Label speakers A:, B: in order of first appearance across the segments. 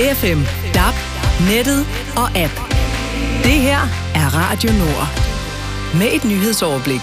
A: FM, DAB, nettet og app. Det her er Radio Nord. Med et nyhedsoverblik.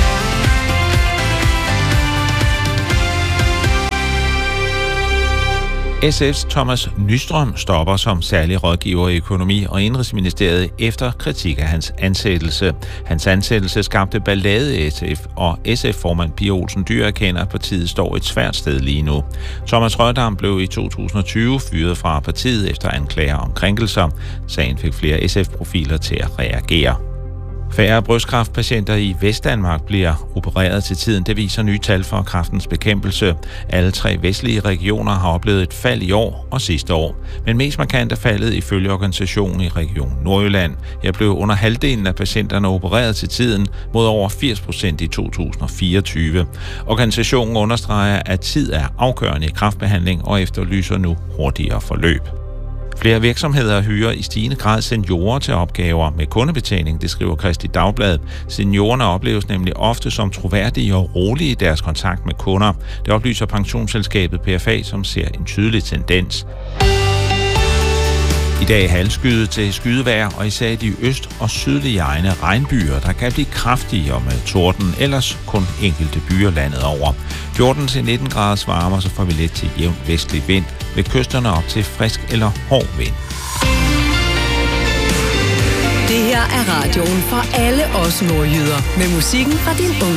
B: SF's Thomas Nystrøm stopper som særlig rådgiver i økonomi- og indenrigsministeriet efter kritik af hans ansættelse. Hans ansættelse skabte ballade i SF, og SF-formand Pia Olsen Dyhr erkender, at partiet står et svært sted lige nu. Thomas Rørdam blev i 2020 fyret fra partiet efter anklager om krænkelser. Sagen fik flere SF-profiler til at reagere. Færre brystkræftpatienter i Vestdanmark bliver opereret til tiden. Det viser nye tal fra Kræftens Bekæmpelse. Alle 3 vestlige regioner har oplevet et fald i år og sidste år. Men mest markant er faldet ifølge organisationen i Region Nordjylland. Her blev under halvdelen af patienterne opereret til tiden mod over 80% i 2024. Organisationen understreger, at tid er afgørende i kræftbehandling og efterlyser nu hurtigere forløb. Flere virksomheder hyrer i stigende grad seniorer til opgaver med kundebetjening, det skriver Kristi Dagblad. Seniorerne opleves nemlig ofte som troværdige og rolige i deres kontakt med kunder. Det oplyser pensionsselskabet PFA, som ser en tydelig tendens. I dag halvskyet til skydevejr, og især i de øst- og sydlige egne regnbyer, der kan blive kraftigere med torden, ellers kun enkelte byer landet over. 14-19 graders varme, så får vi let til jævn vestlig vind, ved kysterne op til frisk eller hård vind.
A: Det her er radioen for alle os nordjyder, med musikken fra din